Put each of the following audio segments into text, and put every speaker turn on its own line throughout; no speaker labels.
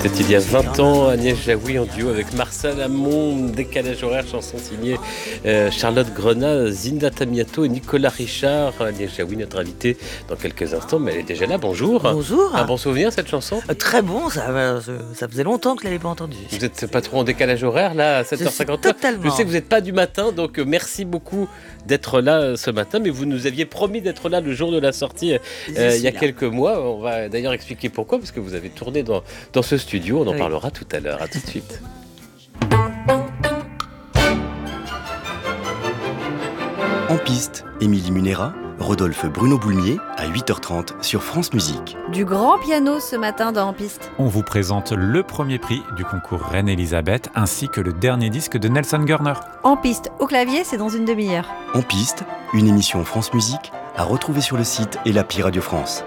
C'était il y a 20 ans, Agnès Jaoui en duo avec Marcel Amont, Décalage horaire, chanson signée Charlotte Grenat, Zinda Tamiato et Nicolas Richard. Agnès Jaoui, notre invitée dans quelques instants, mais elle est déjà là, bonjour.
Bonjour.
Un bon souvenir cette chanson?
Très bon, ça faisait longtemps que je ne l'avais pas entendu.
Vous n'êtes pas trop en décalage horaire là, à 7h59?
Totalement.
Je sais que vous n'êtes pas du matin, donc merci beaucoup d'être là ce matin, mais vous nous aviez promis d'être là le jour de la sortie il y a quelques mois. On va d'ailleurs expliquer pourquoi, parce que vous avez tourné dans ce studio, on en parlera tout à l'heure. À tout de suite.
En piste, Émilie Munera, Rodolphe Bruno Boulmier à 8h30 sur France Musique.
Du grand piano ce matin dans En Piste.
On vous présente le premier prix du concours Reine-Elisabeth ainsi que le dernier disque de Nelson Gurner.
En Piste au clavier, c'est dans une demi-heure.
En piste, une émission France Musique à retrouver sur le site et l'appli Radio France.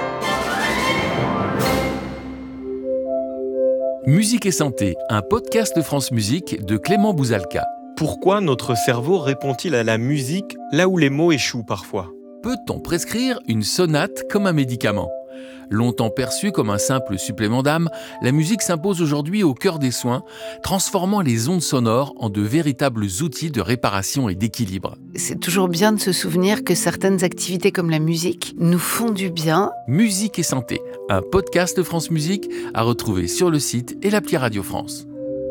Musique et santé, un podcast de France Musique de Clément Bouzalka.
Pourquoi notre cerveau répond-il à la musique là où les mots échouent parfois ?
Peut-on prescrire une sonate comme un médicament ? Longtemps perçue comme un simple supplément d'âme, la musique s'impose aujourd'hui au cœur des soins, transformant les ondes sonores en de véritables outils de réparation et d'équilibre.
C'est toujours bien de se souvenir que certaines activités comme la musique nous font du bien.
Musique et santé, un podcast de France Musique à retrouver sur le site et l'appli Radio France.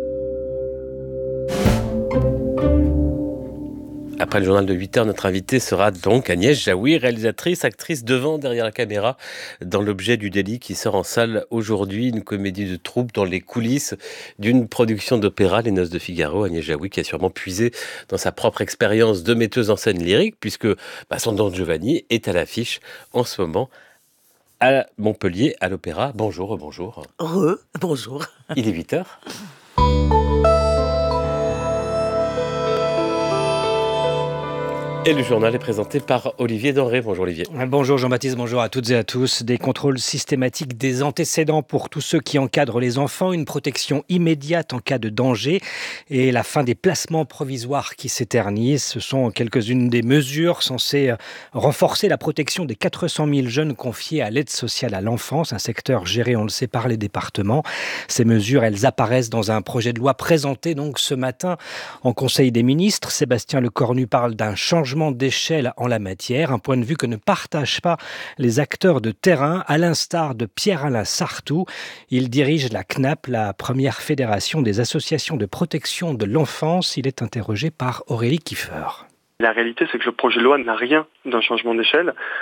Après le journal de 8h, notre invitée sera donc Agnès Jaoui, réalisatrice, actrice devant, derrière la caméra, dans L'Objet du délit qui sort en salle aujourd'hui, une comédie de troupe dans les coulisses d'une production d'opéra, Les Noces de Figaro. Agnès Jaoui qui a sûrement puisé dans sa propre expérience de metteuse en scène lyrique, puisque son Don Giovanni est à l'affiche en ce moment à Montpellier, à l'opéra. Bonjour, bonjour.
Bonjour.
Il est 8h. Et le journal est présenté par Olivier Denré. Bonjour Olivier.
Bonjour Jean-Baptiste, bonjour à toutes et à tous. Des contrôles systématiques des antécédents pour tous ceux qui encadrent les enfants, une protection immédiate en cas de danger et la fin des placements provisoires qui s'éternisent. Ce sont quelques-unes des mesures censées renforcer la protection des 400 000 jeunes confiés à l'aide sociale à l'enfance, un secteur géré, on le sait, par les départements. Ces mesures, elles apparaissent dans un projet de loi présenté donc ce matin en Conseil des ministres. Sébastien Lecornu parle d'un changement d'échelle en la matière, un point de vue que ne partagent pas les acteurs de terrain, à l'instar de Pierre-Alain Sarthou. Il dirige la CNAP, la première fédération des associations de protection de l'enfance. Il est interrogé par Aurélie Kiefer.
La réalité, c'est que le projet de loi n'a rien d'un changement d'échelle.